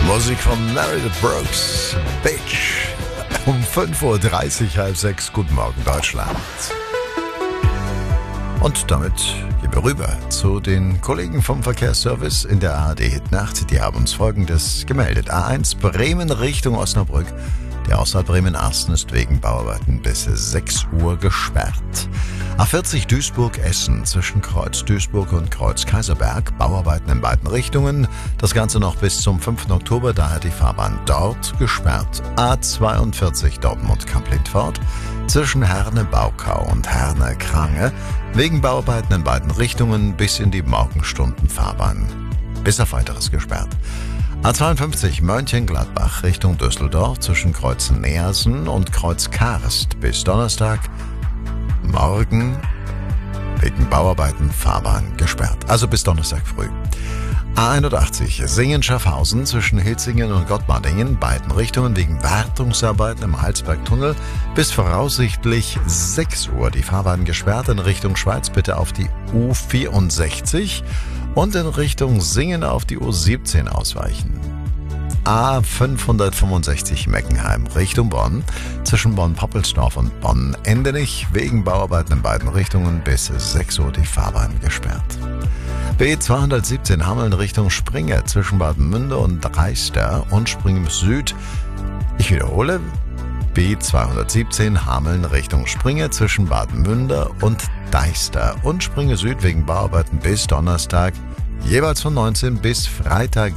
Musik von Meredith Brooks, Bitch. Um 5.30 Uhr, 5:30. Guten Morgen, Deutschland. Und damit gehen wir rüber zu den Kollegen vom Verkehrsservice in der ARD Hitnacht. Die haben uns Folgendes gemeldet. A1 Bremen Richtung Osnabrück. Der Ausfahrt Bremen-Arsten ist wegen Bauarbeiten bis 6 Uhr gesperrt. A40 Duisburg-Essen zwischen Kreuz Duisburg und Kreuz Kaiserberg. Bauarbeiten in beiden Richtungen. Das Ganze noch bis zum 5. Oktober, daher die Fahrbahn dort gesperrt. A42 Dortmund-Kamp-Lindfort zwischen Herne-Baukau und Herne-Krange. Wegen Bauarbeiten in beiden Richtungen bis in die Morgenstunden Fahrbahn. Bis auf weiteres gesperrt. A52 Mönchengladbach Richtung Düsseldorf zwischen Kreuz Neersen und Kreuz Karst bis Donnerstag. Morgen wegen Bauarbeiten Fahrbahn gesperrt. Also bis Donnerstag früh. A81 Singen-Schaffhausen zwischen Hitzingen und Gottmardingen, beiden Richtungen wegen Wartungsarbeiten im Halsbergtunnel. Bis voraussichtlich 6 Uhr die Fahrbahn gesperrt. In Richtung Schweiz bitte auf die U64 und in Richtung Singen auf die U17 ausweichen. A565 Meckenheim Richtung Bonn, zwischen Bonn-Poppelsdorf und Bonn-Endenich, wegen Bauarbeiten in beiden Richtungen bis 6 Uhr die Fahrbahn gesperrt. B217 Hameln Richtung Springe, zwischen Bad und Dreister und Springe Süd. Ich wiederhole, B217 Hameln Richtung Springe, zwischen Bad Münder und Deister und Springe Süd wegen Bauarbeiten bis Donnerstag, jeweils von 19 bis Freitag